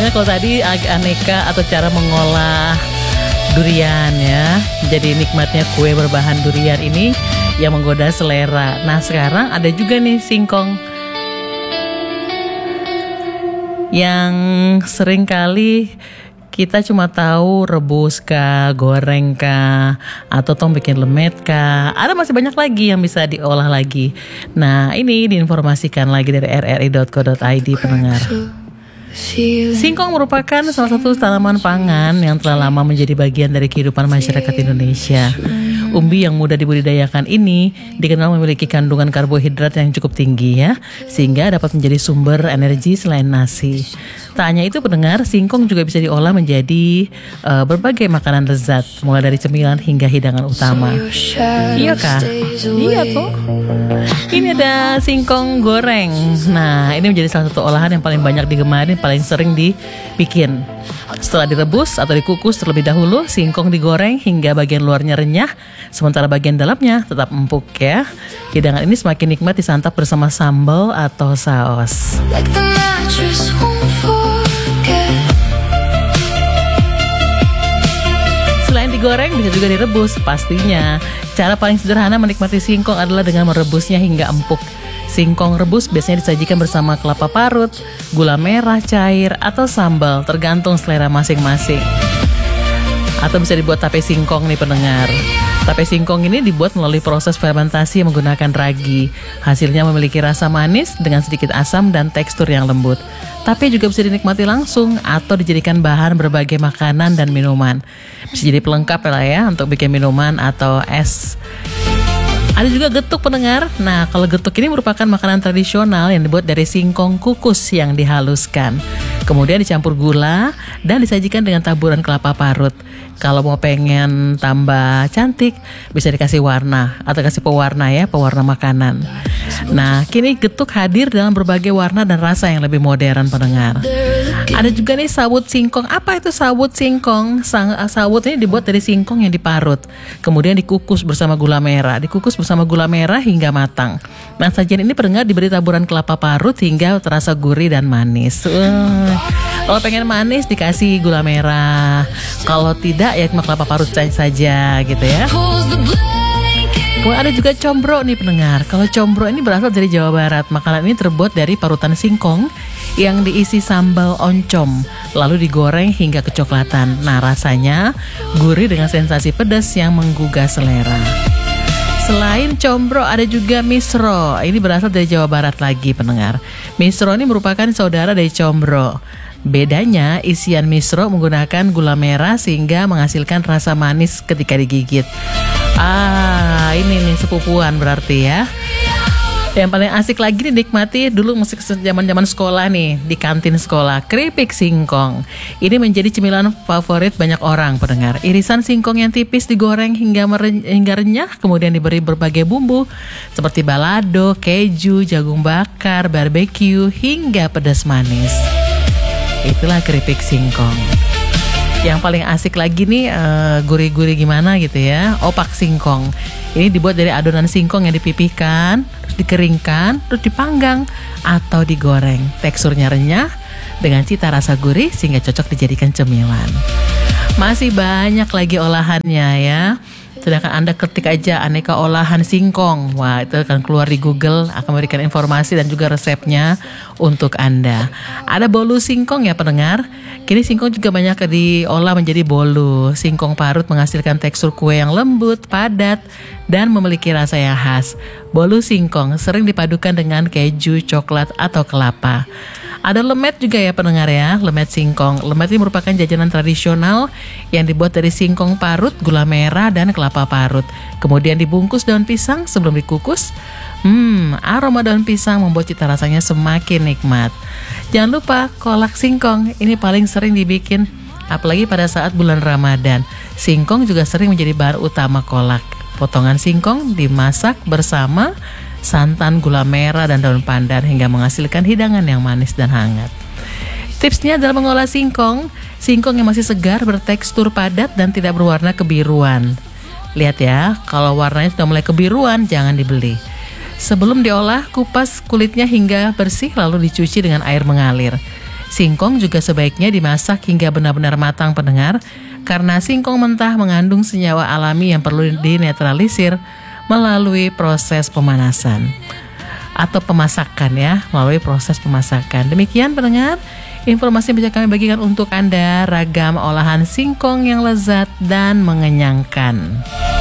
Kalau tadi aneka atau cara mengolah durian ya, jadi nikmatnya kue berbahan durian ini yang menggoda selera. Nah sekarang ada juga nih singkong yang sering kali kita cuma tahu rebus kah, goreng kah, atau tong bikin lemet kah. Ada masih banyak lagi yang bisa diolah lagi. Nah ini diinformasikan lagi dari rri.co.id pendengar. Singkong merupakan salah satu tanaman pangan yang telah lama menjadi bagian dari kehidupan masyarakat Indonesia. Umbi yang mudah dibudidayakan ini dikenal memiliki kandungan karbohidrat yang cukup tinggi ya, sehingga dapat menjadi sumber energi selain nasi. Tak hanya itu pendengar, singkong juga bisa diolah menjadi berbagai makanan lezat, mulai dari cemilan hingga hidangan utama. Iya kah? Iya tuh. Ini ada singkong goreng. Nah, ini menjadi salah satu olahan yang paling banyak digemari, paling sering dibikin. Setelah direbus atau dikukus terlebih dahulu, singkong digoreng hingga bagian luarnya renyah, sementara bagian dalamnya tetap empuk ya. Hidangan ini semakin nikmat disantap bersama sambal atau saus. Selain digoreng, bisa juga direbus pastinya. Cara paling sederhana menikmati singkong adalah dengan merebusnya hingga empuk. Singkong rebus biasanya disajikan bersama kelapa parut, gula merah cair, atau sambal, tergantung selera masing-masing. Atau bisa dibuat tape singkong nih pendengar. Tape singkong ini dibuat melalui proses fermentasi menggunakan ragi. Hasilnya memiliki rasa manis dengan sedikit asam dan tekstur yang lembut. Tape juga bisa dinikmati langsung atau dijadikan bahan berbagai makanan dan minuman. Bisa jadi pelengkap lah ya untuk bikin minuman atau es. Ada juga getuk pendengar. Nah, kalau getuk ini merupakan makanan tradisional yang dibuat dari singkong kukus yang dihaluskan. Kemudian dicampur gula dan disajikan dengan taburan kelapa parut. Kalau mau pengen tambah cantik, bisa dikasih warna atau kasih pewarna ya, pewarna makanan. Nah, kini getuk hadir dalam berbagai warna dan rasa yang lebih modern pendengar. Ada juga nih sawut singkong. Apa itu sawut singkong? Sawut ini dibuat dari singkong yang diparut, kemudian dikukus bersama gula merah. Dikukus bersama gula merah hingga matang. Nah, sajian ini pendengar diberi taburan kelapa parut hingga terasa gurih dan manis. Kalau pengen manis dikasih gula merah. Kalau tidak ya cuma kelapa parut saja gitu ya. Kemudian ada juga combro nih pendengar. Kalau combro ini berasal dari Jawa Barat. Makanan ini terbuat dari parutan singkong yang diisi sambal oncom, lalu digoreng hingga kecoklatan. Nah, rasanya gurih dengan sensasi pedas yang menggugah selera. Selain combro ada juga misro. Ini berasal dari Jawa Barat lagi pendengar. Misro ini merupakan saudara dari combro. Bedanya isian misro menggunakan gula merah sehingga menghasilkan rasa manis ketika digigit. Ini nih sepupuan berarti ya. Yang paling asik lagi dinikmati dulu masih zaman-zaman sekolah nih, di kantin sekolah, keripik singkong. Ini menjadi cemilan favorit banyak orang pendengar. Irisan singkong yang tipis digoreng hingga renyah, kemudian diberi berbagai bumbu seperti balado, keju, jagung bakar, barbeque, hingga pedas manis. Itulah keripik singkong. Yang paling asik lagi nih gurih-gurih gimana gitu ya. Opak singkong. Ini dibuat dari adonan singkong yang dipipihkan, terus dikeringkan, terus dipanggang atau digoreng. Teksturnya renyah dengan cita rasa gurih sehingga cocok dijadikan cemilan. Masih banyak lagi olahannya ya. Sedangkan Anda ketik aja aneka olahan singkong. Wah, itu akan keluar di Google, akan memberikan informasi dan juga resepnya untuk Anda. Ada bolu singkong ya pendengar. Kini singkong juga banyak diolah menjadi bolu. Singkong parut menghasilkan tekstur kue yang lembut, padat, dan memiliki rasa yang khas. Bolu singkong sering dipadukan dengan keju, coklat, atau kelapa. Ada lemet juga ya pendengar ya, lemet singkong. Lemet ini merupakan jajanan tradisional yang dibuat dari singkong parut, gula merah, dan kelapa parut. Kemudian dibungkus daun pisang sebelum dikukus. Aroma daun pisang membuat cita rasanya semakin nikmat. Jangan lupa kolak singkong, ini paling sering dibikin apalagi pada saat bulan Ramadan. Singkong juga sering menjadi bahan utama kolak. Potongan singkong dimasak bersama santan, gula merah, dan daun pandan hingga menghasilkan hidangan yang manis dan hangat. Tipsnya dalam mengolah singkong yang masih segar, bertekstur padat, dan tidak berwarna kebiruan. Lihat ya, kalau warnanya sudah mulai kebiruan, jangan dibeli. Sebelum diolah, kupas kulitnya hingga bersih lalu dicuci dengan air mengalir. Singkong juga sebaiknya dimasak hingga benar-benar matang pendengar, karena singkong mentah mengandung senyawa alami yang perlu dinetralisir melalui proses pemanasan atau pemasakan ya, melalui proses pemasakan. Demikian pendengar, informasi yang bisa kami bagikan untuk Anda, ragam olahan singkong yang lezat dan mengenyangkan.